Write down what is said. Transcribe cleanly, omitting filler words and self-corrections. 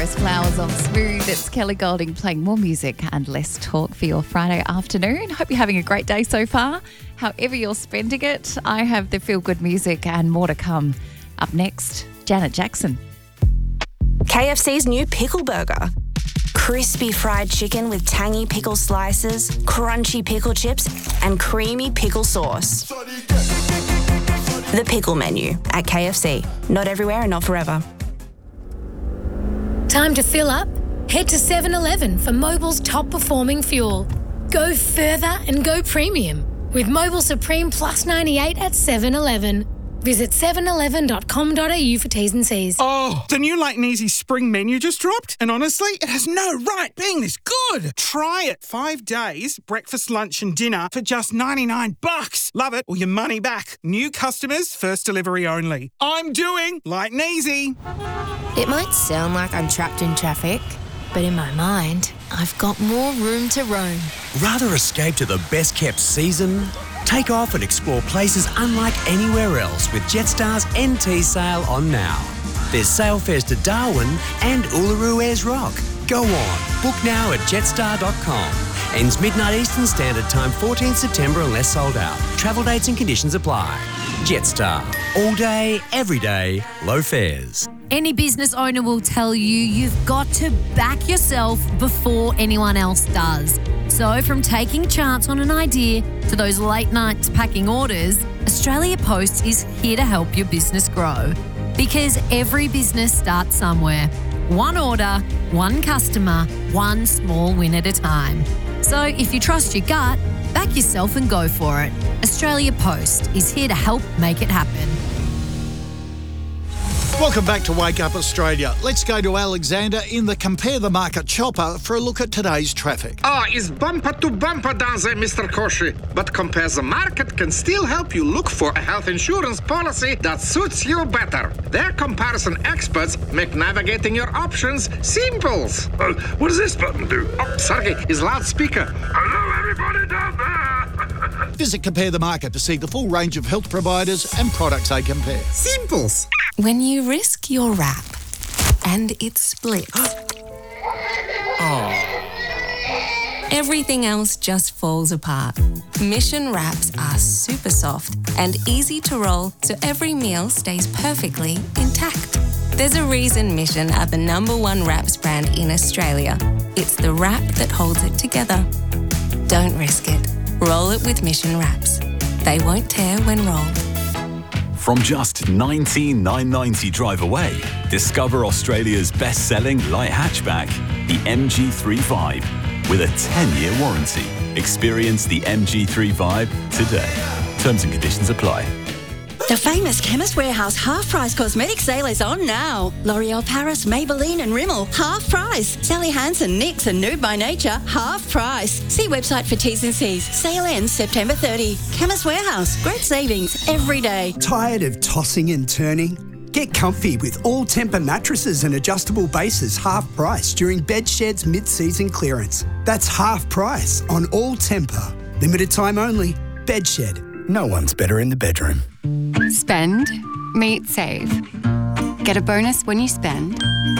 Iris Flowers on Smooth. It's Kelly Golding playing more music and less talk for your Friday afternoon. Hope you're having a great day so far. However you're spending it, I have the feel-good music and more to come. Up next, Janet Jackson. KFC's new pickle burger. Crispy fried chicken with tangy pickle slices, crunchy pickle chips, and creamy pickle sauce. The pickle menu at KFC. Not everywhere and not forever. Time to fill up? Head to 7-Eleven for Mobil's top performing fuel. Go further and go premium with Mobil Supreme Plus 98 at 7-Eleven. Visit 711.com.au for T's and C's. Oh, the new Light and Easy spring menu just dropped, and honestly, it has no right being this good. Try it. 5 days, breakfast, lunch and dinner for just $99. Love it or your money back. New customers, first delivery only. I'm doing Light and Easy. It might sound like I'm trapped in traffic, but in my mind, I've got more room to roam. Rather escape to the best-kept season? Take off and explore places unlike anywhere else with Jetstar's NT sale on now. There's sale fares to Darwin and Uluru Ayers Rock. Go on, book now at jetstar.com. Ends midnight Eastern Standard Time, 14th September unless sold out. Travel dates and conditions apply. Jetstar. All day, every day, low fares. Any business owner will tell you you've got to back yourself before anyone else does. So from taking a chance on an idea to those late nights packing orders, Australia Post is here to help your business grow. Because every business starts somewhere. One order, one customer, one small win at a time. So if you trust your gut, back yourself and go for it. Australia Post is here to help make it happen. Welcome back to Wake Up Australia. Let's go to Alexander in the Compare the Market chopper for a look at today's traffic. It's bumper to bumper down there, Mr. Koshi. But Compare the Market can still help you look for a health insurance policy that suits you better. Their comparison experts make navigating your options simple. What does this button do? Oh, sorry, it's loudspeaker. Hello, everybody down there. Visit Compare the Market to see the full range of health providers and products they compare. Simples. When you risk your wrap and it splits, everything else just falls apart. Mission wraps are super soft and easy to roll so every meal stays perfectly intact. There's a reason Mission are the #1 wraps brand in Australia. It's the wrap that holds it together. Don't risk it. Roll it with Mission wraps. They won't tear when rolled. From just $19,990 drive away, discover Australia's best-selling light hatchback, the MG3 Vibe, with a 10-year warranty. Experience the MG3 Vibe today. Terms and conditions apply. The famous Chemist Warehouse half-price cosmetic sale is on now. L'Oreal Paris, Maybelline and Rimmel, half price. Sally Hansen, NYX and Nude by Nature, half price. See website for T's and C's. Sale ends September 30. Chemist Warehouse, great savings every day. Tired of tossing and turning? Get comfy with all Tempur mattresses and adjustable bases half price during Bedshed's mid-season clearance. That's half price on all Tempur. Limited time only. Bedshed. No one's better in the bedroom. Spend, meet, save. Get a bonus when you spend